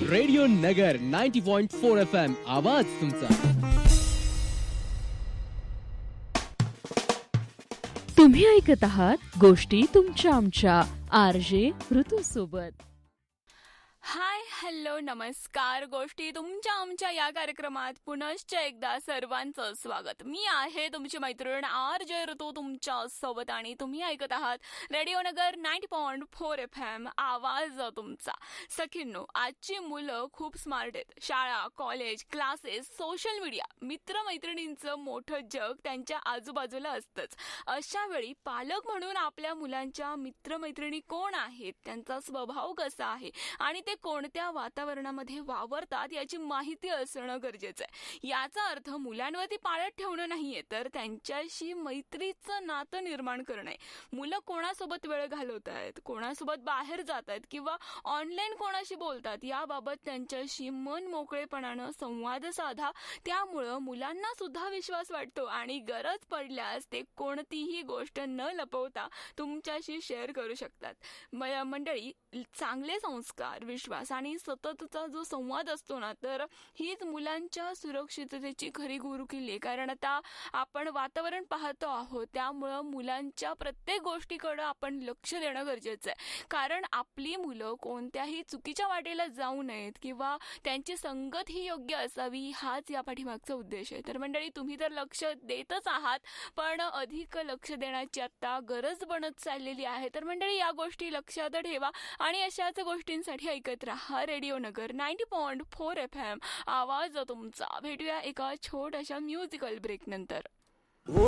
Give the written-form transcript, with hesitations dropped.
Radio नगर 90.4 FM आवाज तुमचा. तुम्ही ऐकत आहात गोष्टी तुमच्या आमच्या RJ ऋतू सोबत. हाय, हॅलो, नमस्कार. गोष्टी तुमच्या आमच्या या कार्यक्रमात पुनश्च एकदा सर्वांचं स्वागत. मी आहे तुमची मैत्रीण RJ ऋतू तुमच्या सोबत आणि तुम्ही ऐकत आहात रेडिओ नगर 90.4 FM आवाज तुमचा. सखींनो, आजची मुलं खूप स्मार्ट आहेत. शाळा, कॉलेज, क्लासेस, सोशल मीडिया, मित्रमैत्रिणींचं मोठं जग त्यांच्या आजूबाजूला असतंच. अशा वेळी पालक म्हणून आपल्या मुलांच्या मित्रमैत्रिणी कोण आहेत, त्यांचा स्वभाव कसा आहे आणि ते कोणत्या वातावरणामध्ये वावरतात याची माहिती असणं गरजेचं आहे. याचा अर्थ मुलांवरती पाळत ठेवणं नाहीये, तर त्यांच्याशी मैत्रीचं नातं निर्माण करणं आहे. मुलं कोणासोबत वेळ घालवत आहेत, कोणासोबत बाहेर जात आहेत किंवा ऑनलाईन कोणाशी बोलतात याबाबत त्यांच्याशी मन मोकळेपणानं संवाद साधा. त्यामुळं मुलांना सुद्धा विश्वास वाटतो आणि गरज पडल्यास ते कोणतीही गोष्ट न लपवता तुमच्याशी शेअर करू शकतात. मंडळी, चांगले संस्कार, विश्वास आणि सततचा जो संवाद असतो ना, तर हीच मुलांच्या सुरक्षिततेची खरी गुरुकिल्ली आहे. कारण आता आपण वातावरण पाहतो आहोत, त्यामुळं मुलांच्या प्रत्येक गोष्टीकडं आपण लक्ष देणं गरजेचं आहे. कारण आपली मुलं कोणत्याही चुकीच्या वाटेला जाऊ नयेत किंवा त्यांची संगत ही योग्य असावी, हाच या पाठीमागचा उद्देश आहे. तर मंडळी, तुम्ही तर लक्ष देतच आहात, पण अधिक लक्ष देण्याची आता गरज बनत चाललेली आहे. तर मंडळी, या गोष्टी लक्षात ठेवा आणि अशाच गोष्टींसाठी ऐकत राहा रेडिओ नगर 90.4 FM आवाज तुमचा. भेटूया एका छोट्याशा म्युझिकल ब्रेक नंतर.